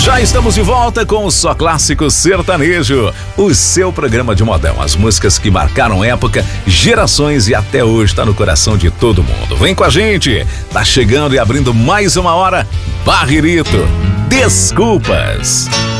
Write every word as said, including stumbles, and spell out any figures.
Já estamos de volta com o Só Clássico Sertanejo, o seu programa de modão. As músicas que marcaram época, gerações e até hoje está no coração de todo mundo. Vem com a gente, tá chegando e abrindo mais uma hora, Barririto, Desculpas.